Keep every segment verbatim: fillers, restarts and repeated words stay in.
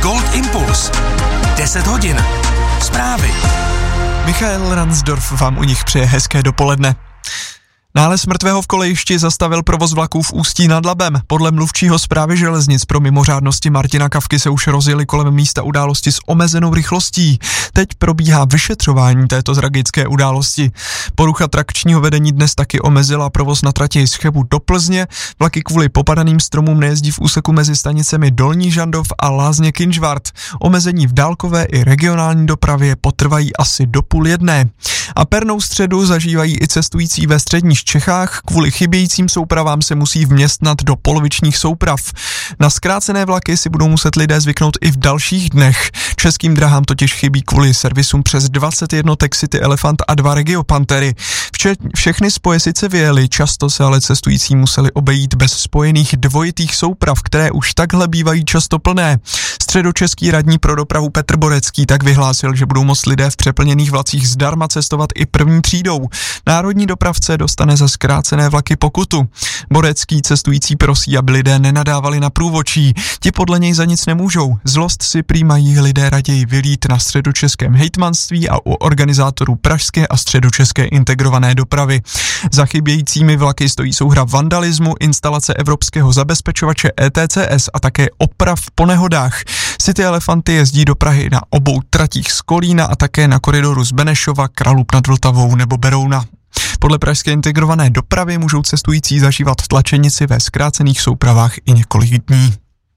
Gold Impuls. deset hodin. Zprávy. Michael Ransdorf vám u nich přeje hezké dopoledne. Nález mrtvého v kolejišti zastavil provoz vlaků v Ústí nad Labem. Podle mluvčího Správy železnic pro mimořádnosti Martina Kavky se už rozjeli kolem místa události s omezenou rychlostí. Teď probíhá vyšetřování této tragické události. Porucha trakčního vedení dnes taky omezila provoz na trati z Chebu do Plzně. Vlaky kvůli popadaným stromům nejezdí v úseku mezi stanicemi Dolní Žandov a Lázně Kynžvart. Omezení v dálkové i regionální dopravě potrvají asi do půl jedné. A pernou středu zažívají i cestující ve středních Čechách. Kvůli chybějícím soupravám se musí vměstnat do polovičních souprav. Na zkrácené vlaky si budou muset lidé zvyknout i v dalších dnech. Českým drahám totiž chybí kvůli servisům přes dvacet jednotek City Elefant a dva Regio Pantery. Vše, všechny spoje sice vyjeli, často se ale cestující museli obejít bez spojených dvojitých souprav, které už takhle bývají často plné. Středočeský radní pro dopravu Petr Borecký tak vyhlásil, že budou moct lidé v přeplněných vlacích zdarma cestovat i první třídou. Národní dopravce dostane za zkrácené vlaky pokutu. Borecký cestující prosí, aby lidé nenadávali na průvočí. Ti podle něj za nic nemůžou. Zlost si prý mají lidé raději vylít na středočeském hejtmanství a u organizátorů pražské a středočeské integrované dopravy. Za chybějícími vlaky stojí souhra vandalismu, instalace evropského zabezpečovače E T C S a také oprav po nehodách. City Elefanty jezdí do Prahy na obou tratích z Kolína a také na koridoru z Benešova, Kralupy nad Vltavou nebo Berouna. Podle pražské integrované dopravy můžou cestující zažívat tlačenici ve zkrácených soupravách i několik dní.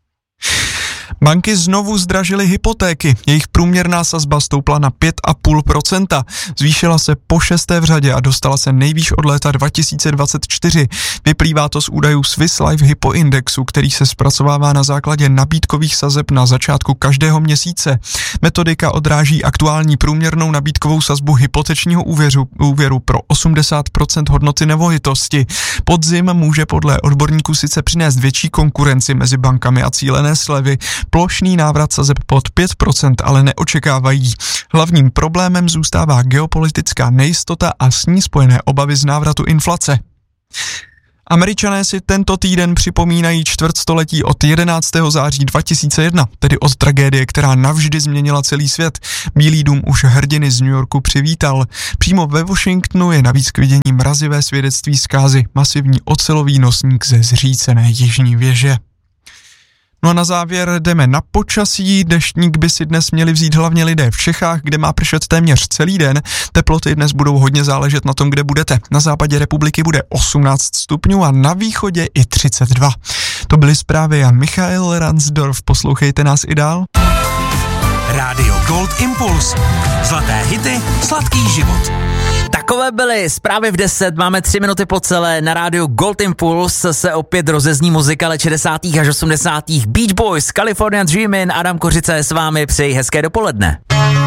Banky znovu zdražily hypotéky. Jejich průměrná sazba stoupla na pět celá pět procenta. Zvýšila se po šesté v řadě a dostala se nejvýš od léta dva tisíce dvacet čtyři. Vyplývá to z údajů Swiss Life Hypo Indexu, který se zpracovává na základě nabídkových sazeb na začátku každého měsíce. Metodika odráží aktuální průměrnou nabídkovou sazbu hypotečního úvěru, úvěru pro osmdesát procent hodnoty nemovitosti. Podzim může podle odborníků sice přinést větší konkurenci mezi bankami a cílené slevy. Plošný návrat sazeb pod pět procent ale neočekávají. Hlavním problémem zůstává geopolitická nejistota a s ní spojené obavy z návratu inflace. Američané si tento týden připomínají čtvrtstoletí od jedenáctého září dva tisíce jedna, tedy od tragédie, která navždy změnila celý svět. Bílý dům už hrdiny z New Yorku přivítal. Přímo ve Washingtonu je navíc k vidění mrazivé svědectví zkázy, masivní ocelový nosník ze zřícené jižní věže. No a na závěr jdeme na počasí. Deštník by si dnes měli vzít hlavně lidé v Čechách, kde má pršet téměř celý den. Teploty dnes budou hodně záležet na tom, kde budete. Na západě republiky bude osmnáct stupňů a na východě i třicet dva. To byly zprávy a Michael Ransdorf. Poslouchejte nás i dál. Rádio Gold Impuls. Zlaté hity, sladký život. Takové byly zprávy v deset, máme tři minuty po celé, na rádiu Gold Impulse se opět rozezní muzika let šedesátých až osmdesátých Beach Boys, California Dreamin', Adam Kořice s vámi, přeji hezké dopoledne.